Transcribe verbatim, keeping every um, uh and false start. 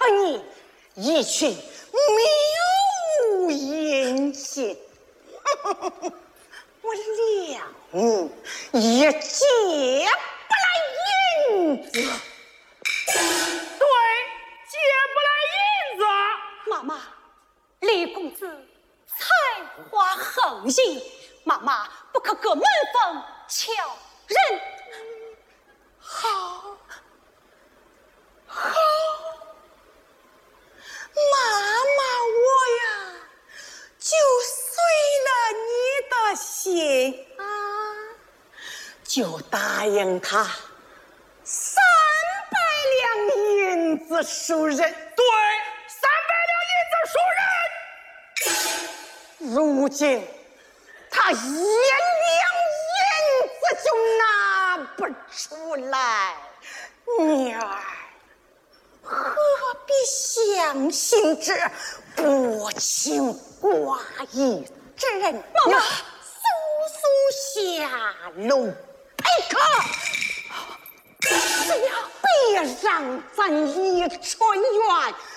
而你一群谬无言心，我两你也借不来银子。 对，借不来银子。 妈妈，李公子才华横溢，妈妈不可隔门风瞧人。 好，好，妈妈我呀，就随了你的心啊，就答应他三百两银子赎人。 对，三百两银子赎人。 如今他一两银子就拿不出来，女儿何必相信这薄情寡义之人？ 妈妈， 速速下楼陪客，不要别让咱李春元